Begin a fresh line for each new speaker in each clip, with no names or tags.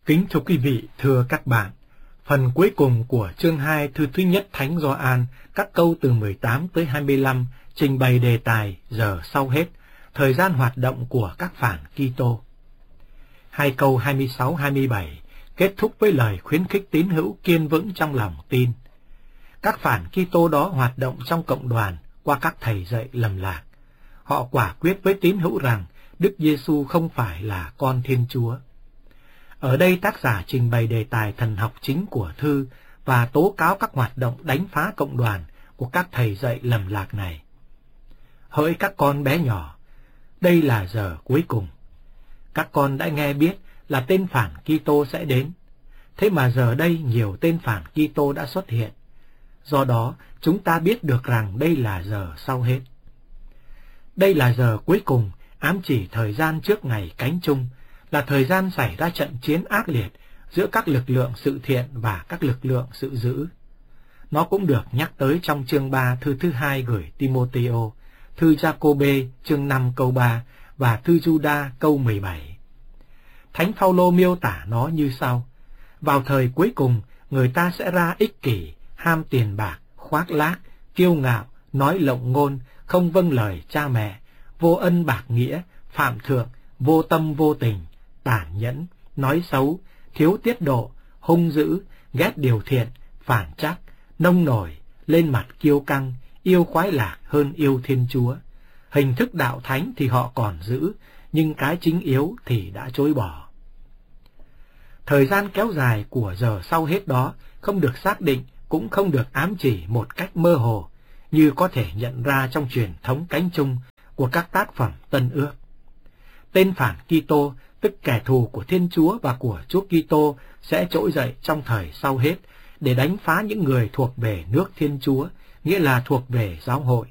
Kính thưa quý vị, thưa các bạn, phần cuối cùng của chương 2 thư thứ nhất Thánh Gioan, các câu từ 18 tới 25 trình bày đề tài giờ sau hết, thời gian hoạt động của các phản Kitô. Hai câu 26-27 kết thúc với lời khuyến khích tín hữu kiên vững trong lòng tin. Các phản Kitô đó hoạt động trong cộng đoàn qua các thầy dạy lầm lạc. Họ quả quyết với tín hữu rằng Đức Giêsu không phải là con Thiên Chúa. Ở đây tác giả trình bày đề tài thần học chính của thư và tố cáo các hoạt động đánh phá cộng đoàn của các thầy dạy lầm lạc này. Hỡi các con bé nhỏ, đây là giờ cuối cùng. Các con đã nghe biết là tên phản Kitô sẽ đến. Thế mà giờ đây nhiều tên phản Kitô đã xuất hiện. Do đó, chúng ta biết được rằng đây là giờ sau hết. Đây là giờ cuối cùng, ám chỉ thời gian trước ngày cánh chung, là thời gian xảy ra trận chiến ác liệt giữa các lực lượng sự thiện và các lực lượng sự dữ. Nó cũng được nhắc tới trong chương 3 thư thứ 2 gửi Timôthêô, thư Giacôbê chương 5 câu 3 và thư Giuđa câu 17. Thánh Phaolô miêu tả nó như sau: vào thời cuối cùng, người ta sẽ ra ích kỷ, ham tiền bạc, khoác lác, kiêu ngạo, nói lộng ngôn, không vâng lời cha mẹ, vô ân bạc nghĩa, phạm thượng, vô tâm vô tình, tàn nhẫn, nói xấu, thiếu tiết độ, hung dữ, ghét điều thiện, phản trắc, nông nổi, lên mặt kiêu căng, yêu khoái lạc hơn yêu Thiên Chúa. Hình thức đạo thánh thì họ còn giữ, nhưng cái chính yếu thì đã chối bỏ. Thời gian kéo dài của giờ sau hết đó không được xác định, cũng không được ám chỉ một cách mơ hồ, như có thể nhận ra trong truyền thống cánh chung của các tác phẩm Tân Ước. Tên phản Kitô, tức kẻ thù của Thiên Chúa và của Chúa Kitô, sẽ trỗi dậy trong thời sau hết để đánh phá những người thuộc về nước Thiên Chúa, nghĩa là thuộc về giáo hội.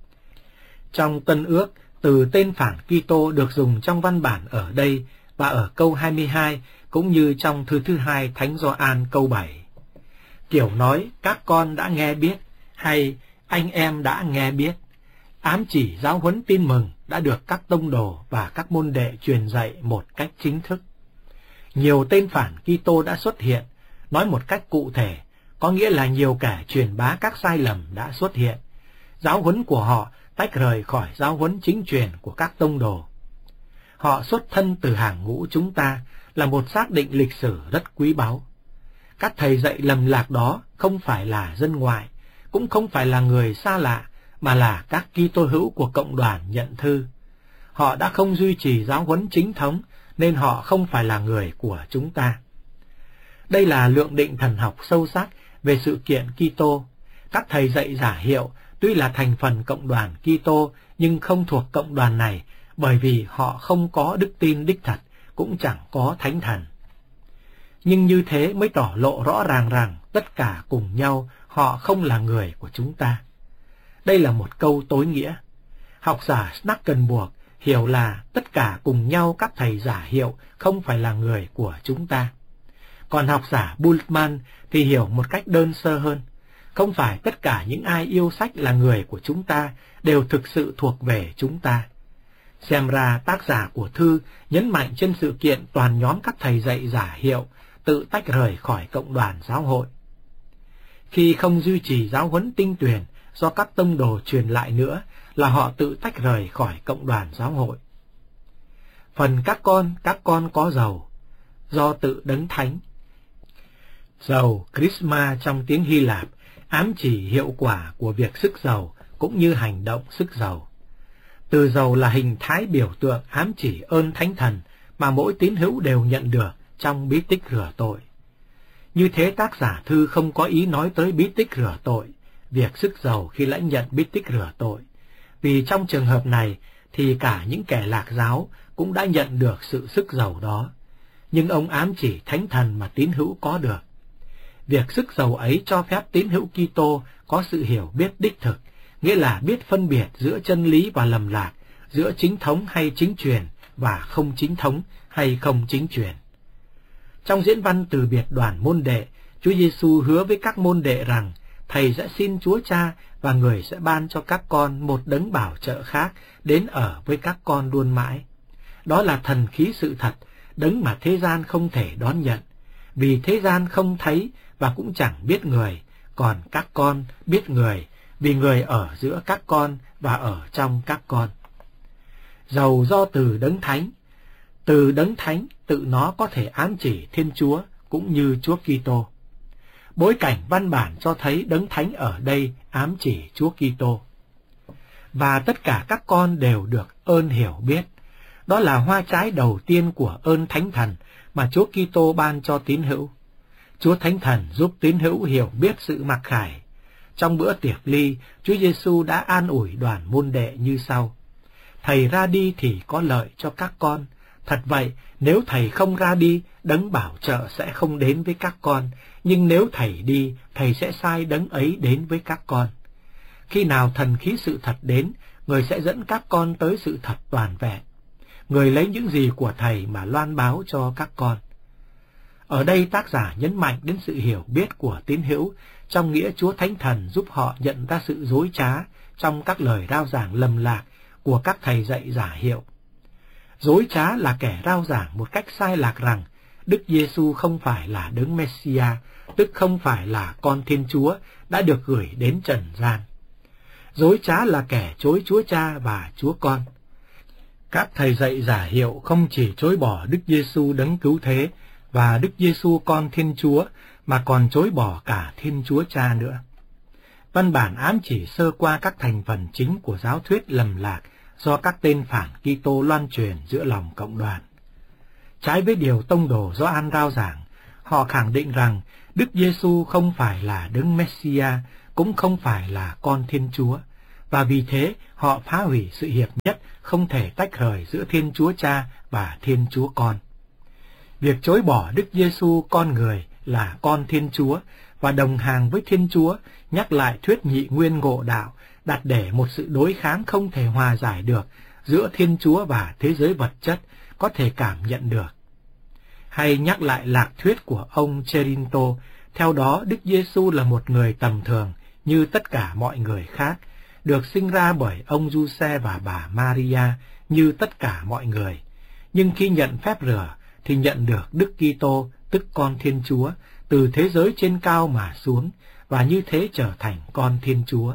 Trong Tân Ước, từ tên phản Kitô được dùng trong văn bản ở đây và ở câu 22, cũng như trong thư thứ 2 Thánh Gioan câu 7. Kiểu nói các con đã nghe biết hay anh em đã nghe biết, ám chỉ giáo huấn tin mừng đã được các tông đồ và các môn đệ truyền dạy một cách chính thức. Nhiều tên phản Kitô đã xuất hiện, nói một cách cụ thể, có nghĩa là nhiều kẻ truyền bá các sai lầm đã xuất hiện. Giáo huấn của họ tách rời khỏi giáo huấn chính truyền của các tông đồ. Họ xuất thân từ hàng ngũ chúng ta, là một xác định lịch sử rất quý báu. Các thầy dạy lầm lạc đó không phải là dân ngoại, cũng không phải là người xa lạ, mà là các Kitô hữu của cộng đoàn nhận thư. Họ đã không duy trì giáo huấn chính thống, nên họ không phải là người của chúng ta. Đây là lượng định thần học sâu sắc về sự kiện Kitô. Các thầy dạy giả hiệu tuy là thành phần cộng đoàn Kitô, nhưng không thuộc cộng đoàn này, bởi vì họ không có đức tin đích thật, cũng chẳng có thánh thần. Nhưng như thế mới tỏ lộ rõ ràng rằng tất cả cùng nhau họ không là người của chúng ta. Đây là một câu tối nghĩa. Học giả Snackenburg hiểu là tất cả cùng nhau các thầy giả hiệu không phải là người của chúng ta. Còn học giả Bultmann thì hiểu một cách đơn sơ hơn. Không phải tất cả những ai yêu sách là người của chúng ta đều thực sự thuộc về chúng ta. Xem ra tác giả của thư nhấn mạnh trên sự kiện toàn nhóm các thầy dạy giả hiệu tự tách rời khỏi cộng đoàn giáo hội. Khi không duy trì giáo huấn tinh tuyền do các tông đồ truyền lại nữa, là họ tự tách rời khỏi cộng đoàn giáo hội. Phần các con có dầu, do tự đấng thánh. Dầu, Chrisma trong tiếng Hy Lạp, ám chỉ hiệu quả của việc sức dầu cũng như hành động sức dầu. Từ dầu là hình thái biểu tượng ám chỉ ơn thánh thần mà mỗi tín hữu đều nhận được trong bí tích rửa tội. Như thế tác giả thư không có ý nói tới bí tích rửa tội, việc sức dầu khi lãnh nhận bí tích rửa tội, vì trong trường hợp này thì cả những kẻ lạc giáo cũng đã nhận được sự sức dầu đó, nhưng ông ám chỉ thánh thần mà tín hữu có được. Việc sức dầu ấy cho phép tín hữu Kitô có sự hiểu biết đích thực, nghĩa là biết phân biệt giữa chân lý và lầm lạc, giữa chính thống hay chính truyền và không chính thống hay không chính truyền. Trong diễn văn từ biệt đoàn môn đệ, Chúa Giêsu hứa với các môn đệ rằng Thầy sẽ xin Chúa Cha và Người sẽ ban cho các con một đấng bảo trợ khác đến ở với các con luôn mãi. Đó là thần khí sự thật, đấng mà thế gian không thể đón nhận, vì thế gian không thấy và cũng chẳng biết người, còn các con biết người, vì người ở giữa các con và ở trong các con. Dầu do từ đấng thánh tự nó có thể ám chỉ Thiên Chúa cũng như Chúa Kitô. Bối cảnh văn bản cho thấy đấng thánh ở đây ám chỉ Chúa Kitô. Và tất cả các con đều được ơn hiểu biết. Đó là hoa trái đầu tiên của ơn Thánh Thần mà Chúa Kitô ban cho tín hữu. Chúa Thánh Thần giúp tín hữu hiểu biết sự mặc khải. Trong bữa tiệc ly, Chúa Giêsu đã an ủi đoàn môn đệ như sau: Thầy ra đi thì có lợi cho các con. Thật vậy, nếu thầy không ra đi, đấng bảo trợ sẽ không đến với các con. Nhưng nếu thầy đi, thầy sẽ sai đấng ấy đến với các con. Khi nào thần khí sự thật đến, người sẽ dẫn các con tới sự thật toàn vẹn. Người lấy những gì của thầy mà loan báo cho các con. Ở đây tác giả nhấn mạnh đến sự hiểu biết của tín hữu, trong nghĩa Chúa Thánh Thần giúp họ nhận ra sự dối trá trong các lời rao giảng lầm lạc của các thầy dạy giả hiệu. Dối trá là kẻ rao giảng một cách sai lạc rằng Đức Giêsu không phải là đấng Messia, tức không phải là con Thiên Chúa đã được gửi đến trần gian. Dối trá là kẻ chối Chúa Cha và Chúa Con. Các thầy dạy giả hiệu không chỉ chối bỏ Đức Giêsu đấng cứu thế và Đức Giêsu con Thiên Chúa, mà còn chối bỏ cả Thiên Chúa Cha nữa. Văn bản ám chỉ sơ qua các thành phần chính của giáo thuyết lầm lạc do các tên phản Kitô loan truyền giữa lòng cộng đoàn. Trái với điều tông đồ Gioan rao giảng, họ khẳng định rằng Đức Giêsu không phải là đấng Messia, cũng không phải là con Thiên Chúa, và vì thế họ phá hủy sự hiệp nhất không thể tách rời giữa Thiên Chúa Cha và Thiên Chúa Con. Việc chối bỏ Đức Giêsu con người là con Thiên Chúa và đồng hàng với Thiên Chúa nhắc lại thuyết nhị nguyên ngộ đạo, đặt để một sự đối kháng không thể hòa giải được giữa Thiên Chúa và thế giới vật chất có thể cảm nhận được. Hay nhắc lại lạc thuyết của ông Cherinto, theo đó Đức Giêsu là một người tầm thường như tất cả mọi người khác, được sinh ra bởi ông Giuse và bà Maria như tất cả mọi người, nhưng khi nhận phép rửa thì nhận được Đức Kitô, tức con Thiên Chúa, từ thế giới trên cao mà xuống, và như thế trở thành con Thiên Chúa.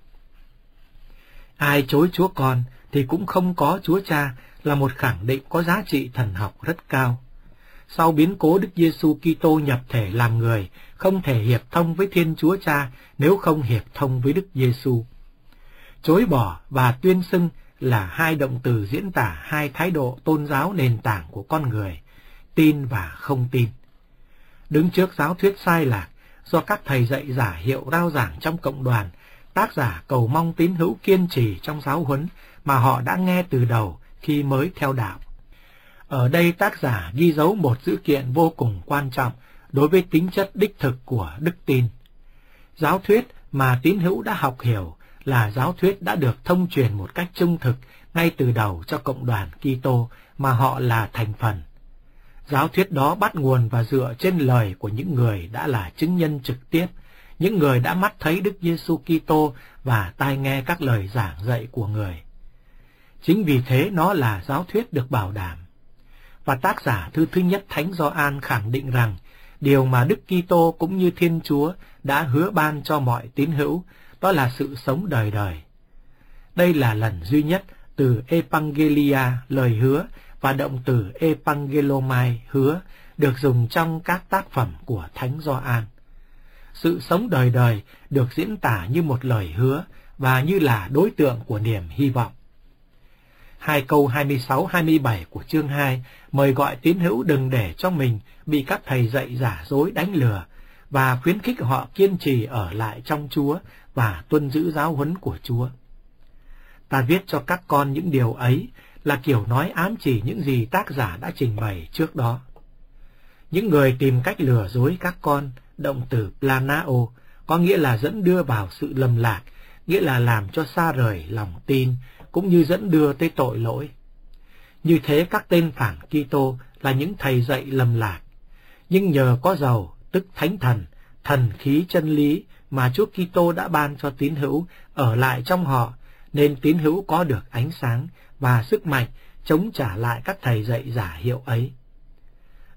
Ai chối Chúa Con thì cũng không có Chúa Cha là một khẳng định có giá trị thần học rất cao. Sau biến cố Đức Giêsu Kitô nhập thể làm người, không thể hiệp thông với Thiên Chúa Cha nếu không hiệp thông với Đức Giêsu. Chối bỏ và tuyên xưng là hai động từ diễn tả hai thái độ tôn giáo nền tảng của con người, tin và không tin. Đứng trước giáo thuyết sai lạc do các thầy dạy giả hiệu rao giảng trong cộng đoàn, tác giả cầu mong tín hữu kiên trì trong giáo huấn mà họ đã nghe từ đầu khi mới theo đạo. Ở đây tác giả ghi dấu một dữ kiện vô cùng quan trọng đối với tính chất đích thực của đức tin. Giáo thuyết mà tín hữu đã học hiểu là giáo thuyết đã được thông truyền một cách trung thực ngay từ đầu cho cộng đoàn Kitô mà họ là thành phần. Giáo thuyết đó bắt nguồn và dựa trên lời của những người đã là chứng nhân trực tiếp, những người đã mắt thấy Đức Giêsu Kitô và tai nghe các lời giảng dạy của người. Chính vì thế nó là giáo thuyết được bảo đảm. Và tác giả thư thứ nhất Thánh Gioan khẳng định rằng điều mà Đức Kitô cũng như Thiên Chúa đã hứa ban cho mọi tín hữu, đó là sự sống đời đời. Đây là lần duy nhất từ Evangelia lời hứa và động từ Evangelomai hứa được dùng trong các tác phẩm của Thánh Gioan. Sự sống đời đời được diễn tả như một lời hứa và như là đối tượng của niềm hy vọng. Hai câu 26-27 của chương 2 mời gọi tín hữu đừng để cho mình bị các thầy dạy giả dối đánh lừa và khuyến khích họ kiên trì ở lại trong Chúa và tuân giữ giáo huấn của Chúa. Ta viết cho các con những điều ấy là kiểu nói ám chỉ những gì tác giả đã trình bày trước đó. Những người tìm cách lừa dối các con, động từ planao, có nghĩa là dẫn đưa vào sự lầm lạc, nghĩa là làm cho xa rời lòng tin, cũng như dẫn đưa tới tội lỗi. Như thế các tên phản Kitô là những thầy dạy lầm lạc, nhưng nhờ có dầu, tức Thánh Thần, thần khí chân lý mà Chúa Kitô đã ban cho tín hữu ở lại trong họ, nên tín hữu có được ánh sáng và sức mạnh chống trả lại các thầy dạy giả hiệu ấy.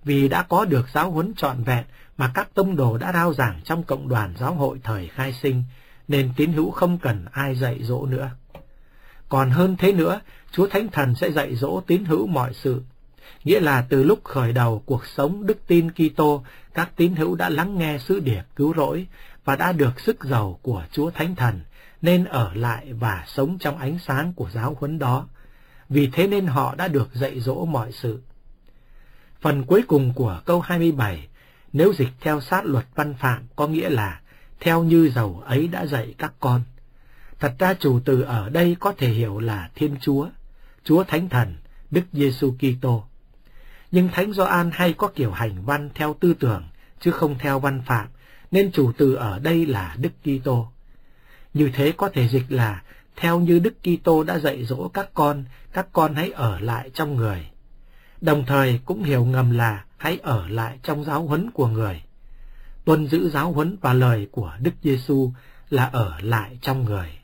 vì đã có được giáo huấn trọn vẹn mà các tông đồ đã rao giảng trong cộng đoàn giáo hội thời khai sinh, nên tín hữu không cần ai dạy dỗ nữa. Còn hơn thế nữa, Chúa Thánh Thần sẽ dạy dỗ tín hữu mọi sự. Nghĩa là từ lúc khởi đầu cuộc sống đức tin Kitô, các tín hữu đã lắng nghe sứ điệp cứu rỗi và đã được sức giàu của Chúa Thánh Thần, nên ở lại và sống trong ánh sáng của giáo huấn đó. Vì thế nên họ đã được dạy dỗ mọi sự. Phần cuối cùng của câu 27, nếu dịch theo sát luật văn phạm, có nghĩa là theo như dầu ấy đã dạy các con. Thật ra chủ từ ở đây có thể hiểu là Thiên Chúa, Chúa Thánh Thần, Đức Giêsu Kitô. Nhưng Thánh Gioan hay có kiểu hành văn theo tư tưởng, chứ không theo văn phạm, nên chủ từ ở đây là Đức Kitô. Như thế có thể dịch là theo như Đức Kitô đã dạy dỗ các con hãy ở lại trong người. Đồng thời cũng hiểu ngầm là hãy ở lại trong giáo huấn của người. Tuân giữ giáo huấn và lời của Đức Giêsu là ở lại trong người.